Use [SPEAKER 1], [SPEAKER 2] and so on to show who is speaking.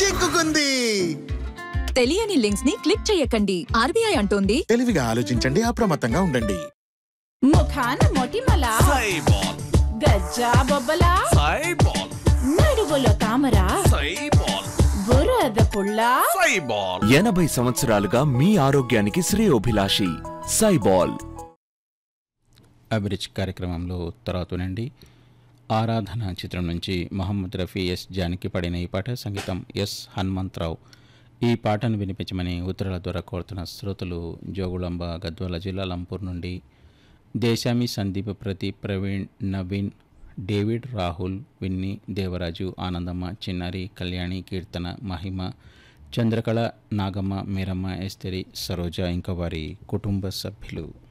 [SPEAKER 1] చిక్కుకుంది.
[SPEAKER 2] తెలియని లింక్స్ ని క్లిక్ చేయకండి. ఆర్బీఐ అంటోంది
[SPEAKER 1] తెలివిగా ఆలోచించండి, అప్రమత్తంగా ఉండండి.
[SPEAKER 3] ముఖాన మొటిమల
[SPEAKER 4] సైబాల్,
[SPEAKER 3] గజ్జా బొబ్బల
[SPEAKER 4] సైబాల్,
[SPEAKER 3] నడువులో తామర
[SPEAKER 4] సైబాల్,
[SPEAKER 3] బురద పుల్ల
[SPEAKER 4] సైబాల్.
[SPEAKER 5] 80 సంవత్సరాలుగా మీ ఆరోగ్యానికి శ్రేయోభిలాషి సైబాల్.
[SPEAKER 6] అభిరుచి కార్యక్రమంలో తర్వాత వినండి. ఆరాధన చిత్రం నుంచి మహమ్మద్ రఫీ, ఎస్ జానకి పాడిన ఈ పాట, సంగీతం ఎస్ హనుమంతరావు. ఈ పాటను వినిపించమని ఉత్తరాల ద్వారా కోరుతున్న శ్రోతలు జోగుళంబ, గద్వాల జిల్లా, లంపూర్ నుండి దేశామి, సందీప్, ప్రదీప్, ప్రవీణ్, నవీన్, డేవిడ్, రాహుల్, విన్ని, దేవరాజు, ఆనందమ్మ, చిన్నారి, కళ్యాణి, కీర్తన, మహిమ, చంద్రకళ, నాగమ్మ, మీరమ్మ, ఎస్తరి, సరోజ ఇంకా వారి కుటుంబ సభ్యులు.